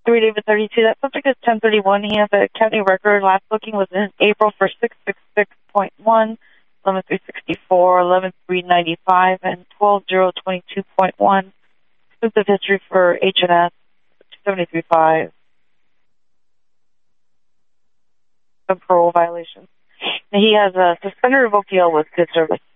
David 32. That subject is 1031. He has a county record. Last booking was in April for 666.1, 11364, 11395, and 12022.1. Extensive history for H&S 273.5. Some parole violations. He has a suspended revoked deal with good service.